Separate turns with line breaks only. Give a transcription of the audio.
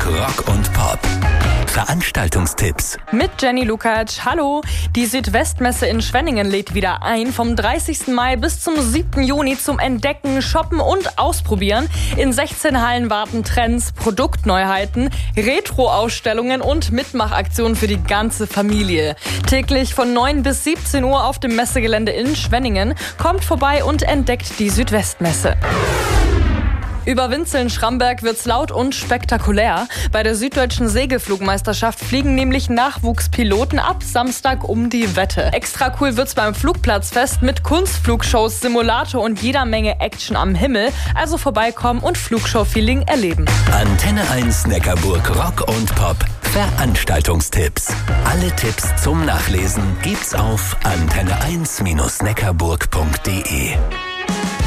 Neckarburg Rock und Pop. Veranstaltungstipps
mit Jenny Lukacs. Hallo! Die Südwestmesse in Schwenningen lädt wieder ein. Vom 30. Mai bis zum 7. Juni zum Entdecken, Shoppen und Ausprobieren. In 16 Hallen warten Trends, Produktneuheiten, Retro-Ausstellungen und Mitmachaktionen für die ganze Familie. Täglich von 9 bis 17 Uhr auf dem Messegelände in Schwenningen. Kommt vorbei und entdeckt die Südwestmesse. Über Winzeln-Schramberg wird's laut und spektakulär. Bei der Süddeutschen Segelflugmeisterschaft fliegen nämlich Nachwuchspiloten ab Samstag um die Wette. Extra cool wird's beim Flugplatzfest mit Kunstflugshows, Simulator und jeder Menge Action am Himmel. Also vorbeikommen und Flugshow-Feeling erleben.
Antenne 1 Neckarburg Rock und Pop. Veranstaltungstipps. Alle Tipps zum Nachlesen gibt's auf antenne1-neckarburg.de.